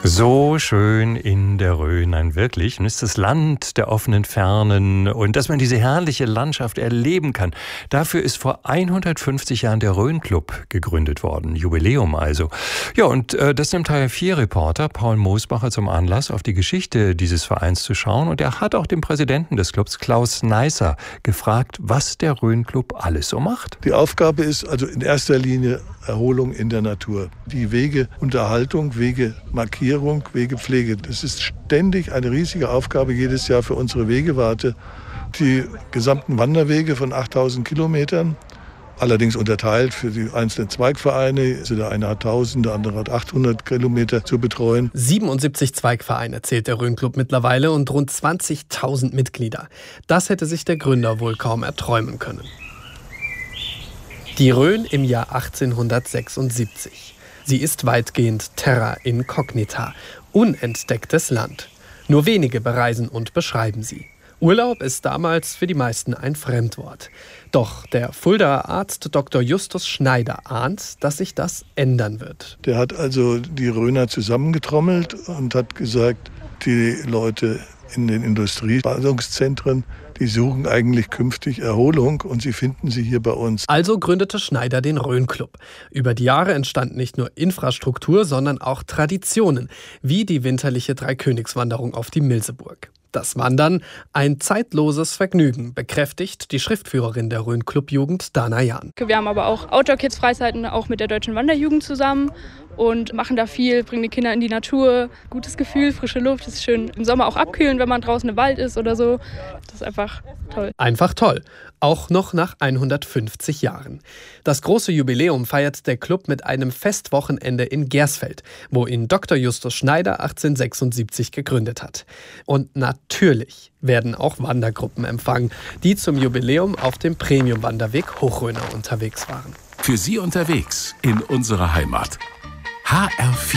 So schön in der Rhön, wirklich. Und es ist das Land der offenen Fernen und dass man diese herrliche Landschaft erleben kann. Dafür ist vor 150 Jahren der Rhön-Club gegründet worden. Jubiläum also. Ja, und das nimmt HR4-Reporter Paul Mosbacher zum Anlass, auf die Geschichte dieses Vereins zu schauen. Und er hat auch den Präsidenten des Clubs, Klaus Neisser, gefragt, was der Rhön-Club alles so macht. Die Aufgabe ist also in erster Linie Erholung in der Natur. Die Wegeunterhaltung, Wegemarkierung, Wegepflege. Das ist ständig eine riesige Aufgabe jedes Jahr für unsere Wegewarte. Die gesamten Wanderwege von 8000 Kilometern, allerdings unterteilt für die einzelnen Zweigvereine. Also der eine hat 1000, der andere hat 800 Kilometer zu betreuen. 77 Zweigvereine zählt der Rhön-Club mittlerweile und rund 20.000 Mitglieder. Das hätte sich der Gründer wohl kaum erträumen können. Die Rhön im Jahr 1876. Sie ist weitgehend terra incognita, unentdecktes Land. Nur wenige bereisen und beschreiben sie. Urlaub ist damals für die meisten ein Fremdwort. Doch der Fuldaer Arzt Dr. Justus Schneider ahnt, dass sich das ändern wird. Der hat also die Rhöner zusammengetrommelt und hat gesagt, die Leute in den Industrieballungszentren, die suchen eigentlich künftig Erholung und sie finden sie hier bei uns. Also gründete Schneider den Rhön-Club. Über die Jahre entstand nicht nur Infrastruktur, sondern auch Traditionen, wie die winterliche Dreikönigswanderung auf die Milseburg. Das Wandern, ein zeitloses Vergnügen, bekräftigt die Schriftführerin der Rhön-Club-Jugend, Dana Jahn. Wir haben aber auch Outdoor-Kids-Freizeiten, auch mit der Deutschen Wanderjugend zusammen und machen da viel, bringen die Kinder in die Natur. Gutes Gefühl, frische Luft, ist schön im Sommer auch abkühlen, wenn man draußen im Wald ist oder so. Das ist einfach toll. Einfach toll. Auch noch nach 150 Jahren. Das große Jubiläum feiert der Club mit einem Festwochenende in Gersfeld, wo ihn Dr. Justus Schneider 1876 gegründet hat. Und natürlich werden auch Wandergruppen empfangen, die zum Jubiläum auf dem Premium-Wanderweg Hochrhöner unterwegs waren. Für Sie unterwegs in unserer Heimat. HR4